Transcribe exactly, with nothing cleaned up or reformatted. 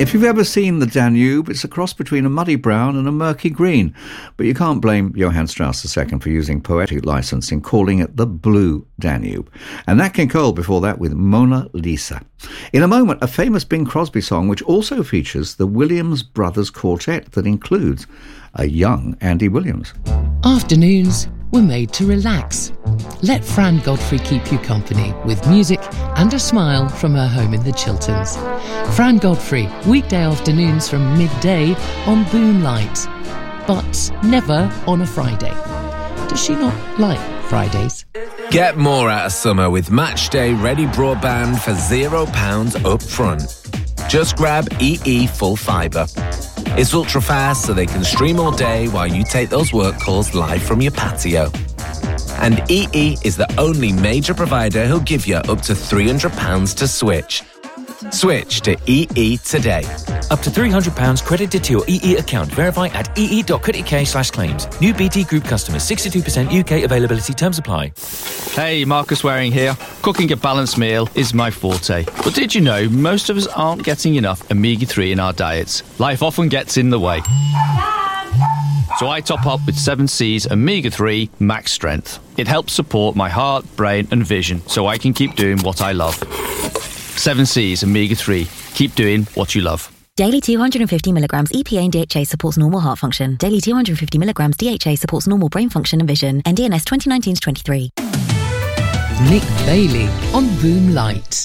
If you've ever seen the Danube, it's a cross between a muddy brown and a murky green. But you can't blame Johann Strauss the Second for using poetic license in calling it the Blue Danube. And Nat King Cole before that with Mona Lisa. In a moment, a famous Bing Crosby song which also features the Williams Brothers Quartet that includes a young Andy Williams. Afternoons were made to relax. Let Fran Godfrey keep you company with music and a smile from her home in the Chilterns. Fran Godfrey, weekday afternoons from midday on Boomlight, but never on a Friday. Does she not like Fridays? Get more out of summer with Matchday Ready Broadband for zero pounds up front. Just grab E E Full Fibre. It's ultra fast so they can stream all day while you take those work calls live from your patio. And E E is the only major provider who'll give you up to three hundred pounds to switch. Switch to E E today. Up to three hundred pounds credited to your E E account. Verify at ee.co.uk slash claims. New B T Group customers. sixty-two percent U K availability. Terms apply. Hey, Marcus Waring here. Cooking a balanced meal is my forte. But did you know most of us aren't getting enough omega three in our diets? Life often gets in the way. So I top up with seven Seas Omega three Max Strength. It helps support my heart, brain and vision so I can keep doing what I love. seven Seas Omega three. Keep doing what you love. Daily two hundred fifty milligrams E P A and D H A supports normal heart function. Daily two hundred fifty milligrams D H A supports normal brain function and vision. N D N S twenty nineteen to twenty-three. Nick Bailey on Boomlight.